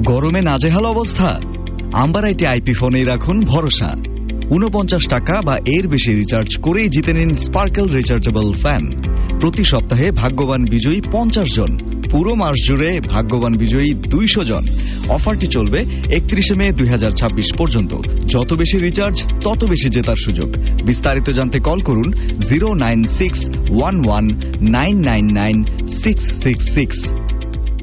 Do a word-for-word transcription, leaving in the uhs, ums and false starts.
গরমে নাজেহাল অবস্থা? আম্বারাইটি আইপি ফোনেই রাখুন ভরসা। উনপঞ্চাশ টাকা বা এর বেশি রিচার্জ করেই জিতে নিন স্পার্কেল রিচার্জেবল ফ্যান। প্রতি সপ্তাহে ভাগ্যবান বিজয়ী পঞ্চাশ জন, পুরো মাস জুড়ে ভাগ্যবান বিজয়ী দুইশো জন। অফারটি চলবে একত্রিশে মে দুই হাজার ছাব্বিশ পর্যন্ত। যত বেশি রিচার্জ তত বেশি জেতার সুযোগ। বিস্তারিত জানতে কল করুন zero nine six one one nine nine nine six six six.